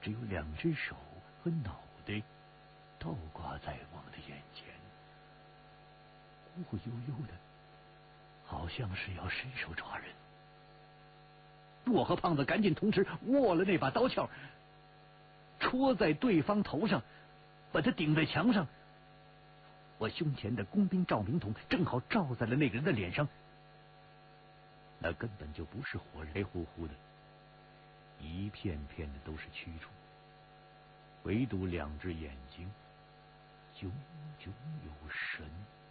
只有2只手和脑袋倒挂在我们的眼前，忽忽悠悠的，好像是要伸手抓人。我和胖子赶紧同时握了那把刀鞘，戳在对方头上，把他顶在墙上。我胸前的工兵照明筒正好照在了那个人的脸上，那根本就不是活人，黑乎乎的，一片片的都是蛆虫，唯独2只眼睛炯炯有神。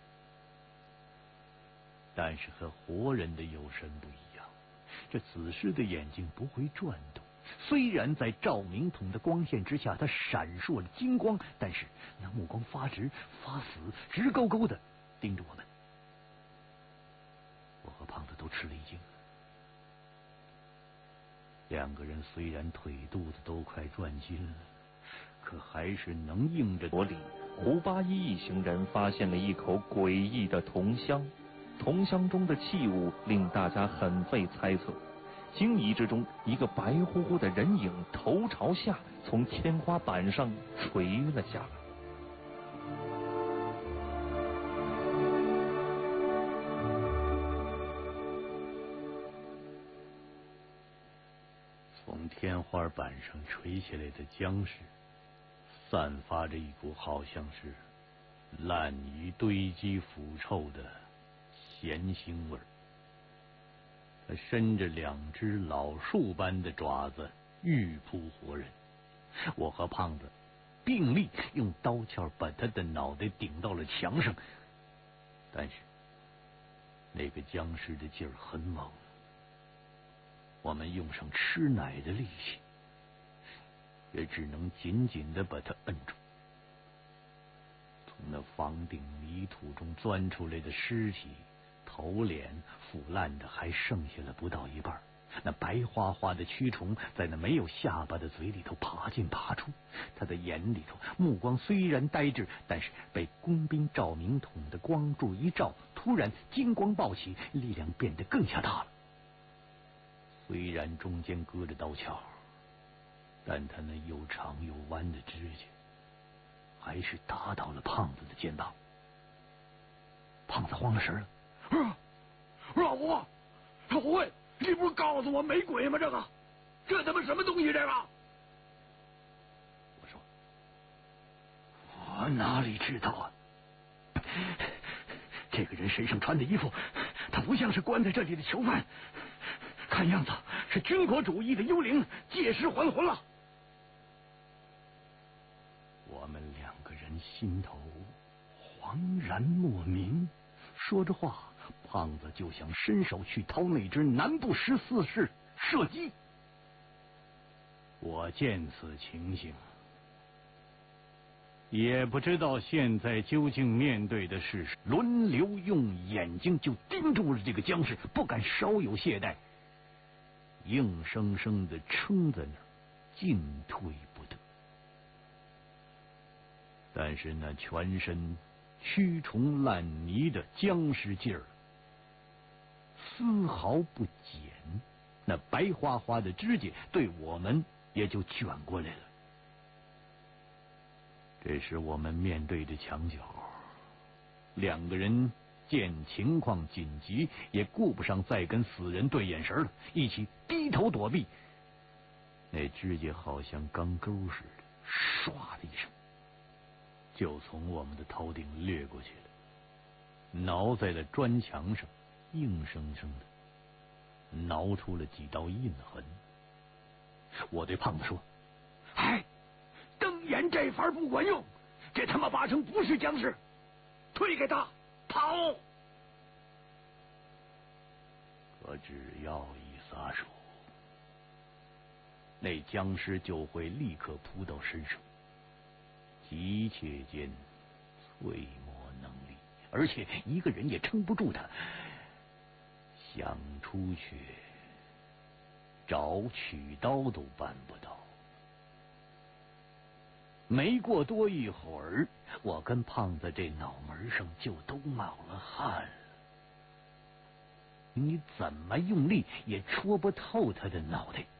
但是和活人的有神不一样，这死尸的眼睛不会转动，虽然在照明筒的光线之下它闪烁着金光，但是那目光发直发死，直勾勾的盯着我们。我和胖子都吃了一惊。2个人虽然腿肚子都快转筋了，可还是能硬着。 里，胡八一一行人发现了一口诡异的铜箱，铜箱中的器物令大家很费猜测。惊疑之中，一个白乎乎的人影头朝下从天花板上垂了下来。 从天花板上垂下来的僵尸，散发着一股好像是烂泥堆积腐臭的咸腥味儿。他伸着2只老树般的爪子欲扑活人，我和胖子并力用刀鞘把他的脑袋顶到了墙上，但是那个僵尸的劲儿很猛，我们用上吃奶的力气，也只能紧紧地把他摁住。从那房顶泥土中钻出来的尸体，头脸腐烂的还剩下了不到一半，那白花花的蛆虫在那没有下巴的嘴里头爬进爬出，他的眼里头目光虽然呆滞，但是被工兵照明筒的光柱一照，突然金光暴起，力量变得更加大了。虽然中间搁着刀鞘，但他那又长又弯的指甲还是打到了胖子的肩膀。胖子慌了神了， 老胡，老胡，你不是告诉我没鬼吗？这他妈什么东西？这个？ 我说，我哪里知道啊？这个人身上穿的衣服，他不像是关在这里的囚犯，看样子是军国主义的幽灵，借尸还魂了。我们2个人心头恍然莫名，说着话，胖子就想伸手去掏那只南部14式射击。我见此情形，也不知道现在究竟面对的是轮流用眼睛就盯住了这个僵尸，不敢稍有懈怠，硬生生的撑在那儿，进退不得。但是那全身蛆虫烂泥的僵尸劲儿丝毫不减，那白花花的指甲对我们也就卷过来了。这时我们面对着墙角，2个人见情况紧急，也顾不上再跟死人对眼神了，一起低头躲避。那指甲好像钢钩似的，唰的一声就从我们的头顶掠过去了，挠在了砖墙上，硬生生的挠出了几道印痕。我对胖子说：“ 哎，瞪眼这法不管用，这他妈8成不是僵尸，推开他跑！” 可只要一撒手，那僵尸就会立刻扑到身上，急切间淬磨能力，而且一个人也撑不住他，想出去找取刀都办不到。没过多一会儿，我跟胖子这脑门上就都冒了汗了。你怎么用力也戳不透他的脑袋。